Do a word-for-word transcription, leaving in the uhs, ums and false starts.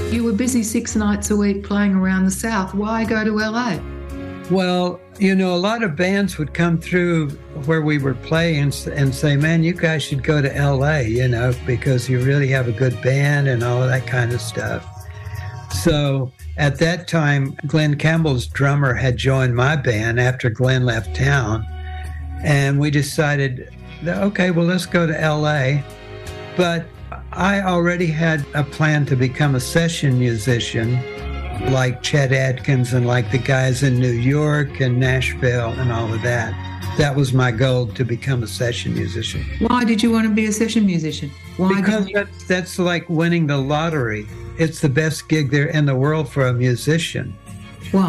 You were busy six nights a week playing around the South. Why go to L A? Well, you know, a lot of bands would come through where we were playing and say, man, you guys should go to L A, you know, because you really have a good band and all of that kind of stuff. So at that time, Glenn Campbell's drummer had joined my band after Glenn left town. And we decided, okay, well, let's go to L A. But I already had a plan to become a session musician, like Chet Atkins and like the guys in New York and Nashville and all of that. That was my goal, to become a session musician. Why did you want to be a session musician? Why because you... that's, that's like winning the lottery. It's the best gig there in the world for a musician.